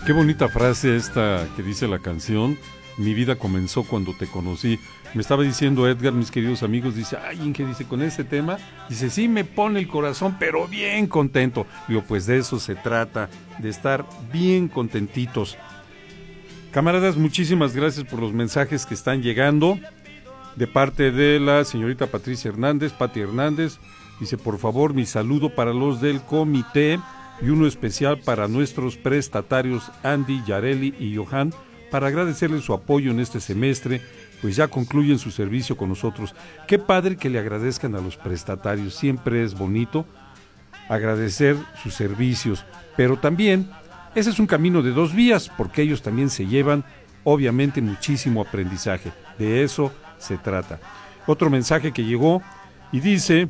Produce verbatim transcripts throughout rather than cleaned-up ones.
Qué bonita frase esta que dice la canción. Mi vida comenzó cuando te conocí. Me estaba diciendo Edgar, mis queridos amigos, dice, ay, Inge, dice, con ese tema, dice, sí me pone el corazón, pero bien contento. Digo, pues de eso se trata, de estar bien contentitos. Camaradas, muchísimas gracias por los mensajes que están llegando de parte de la señorita Patricia Hernández, Pati Hernández. Dice, por favor, mi saludo para los del comité y uno especial para nuestros prestatarios Andy, Yareli y Johan, para agradecerles su apoyo en este semestre, pues ya concluyen su servicio con nosotros. Qué padre que le agradezcan a los prestatarios, siempre es bonito agradecer sus servicios, pero también ese es un camino de dos vías, porque ellos también se llevan, obviamente, muchísimo aprendizaje. De eso se trata. Otro mensaje que llegó y dice,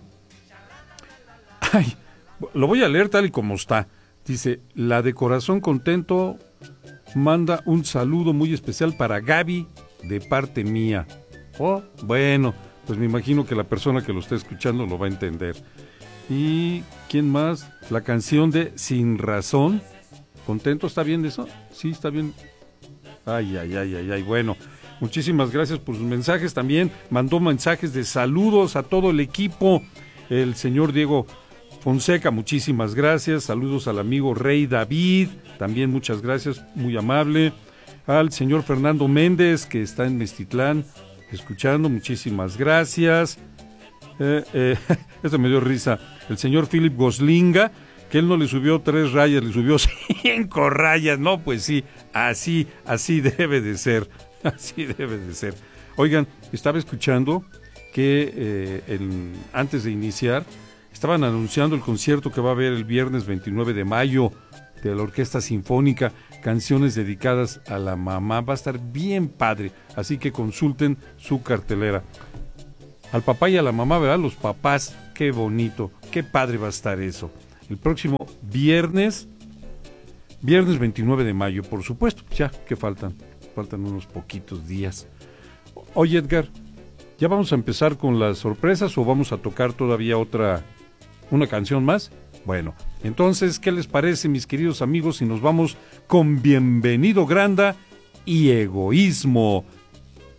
ay, lo voy a leer tal y como está. Dice, la de corazón contento manda un saludo muy especial para Gaby de parte mía. Oh, bueno, pues me imagino que la persona que lo está escuchando lo va a entender. ¿Y quién más? La canción de Sin Razón. ¿Contento? ¿Está bien eso? Sí, está bien. Ay, ay, ay, ay, ay. Bueno, muchísimas gracias por sus mensajes. También mandó mensajes de saludos a todo el equipo. El señor Diego Fonseca, muchísimas gracias. Saludos al amigo Rey David, también muchas gracias, muy amable. Al señor Fernando Méndez, que está en Meztitlán, escuchando, muchísimas gracias. Eh, eh, esto me dio risa. El señor Philip Goslinga, que él no le subió tres rayas, le subió cinco rayas. No, pues sí, así, así debe de ser, así debe de ser. Oigan, estaba escuchando que eh, el, antes de iniciar, estaban anunciando el concierto que va a haber el viernes veintinueve de mayo de la Orquesta Sinfónica, canciones dedicadas a la mamá. Va a estar bien padre, así que consulten su cartelera. Al papá y a la mamá, ¿verdad? Los papás, qué bonito, qué padre va a estar eso. El próximo viernes, viernes veintinueve de mayo, por supuesto, ya que faltan, faltan unos poquitos días. Oye, Edgar, ¿ya vamos a empezar con las sorpresas o vamos a tocar todavía otra... ¿Una canción más? Bueno, entonces, ¿qué les parece, mis queridos amigos, si nos vamos con Bienvenido Granda y Egoísmo?